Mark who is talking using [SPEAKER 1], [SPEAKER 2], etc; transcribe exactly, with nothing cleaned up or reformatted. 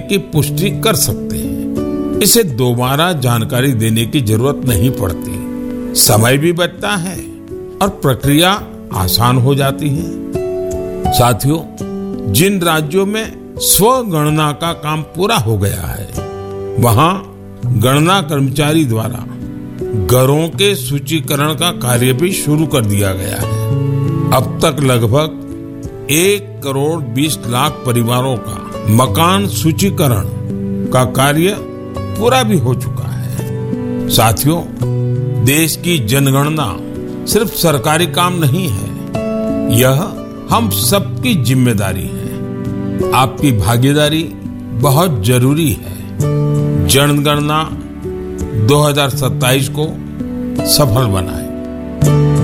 [SPEAKER 1] की पुष्टि कर सकते हैं। इसे दोबारा जानकारी देने की जरूरत नहीं पड़ती, समय भी बचता है और प्रक्रिया आसान हो जाती है। साथियों, जिन राज्यों में स्वगणना का काम पूरा हो गया है, वहां गणना कर्मचारी द्वारा घरों के सूचीकरण का कार्य भी शुरू कर दिया गया है। अब तक लगभग एक करोड़ बीस लाख परिवारों का मकान सूचीकरण का कार्य पूरा भी हो चुका है। साथियों, देश की जनगणना सिर्फ सरकारी काम नहीं है, यह हम सबकी जिम्मेदारी है। आपकी भागीदारी बहुत जरूरी है। जनगणना दो हज़ार सत्ताईस को सफल बनाएं।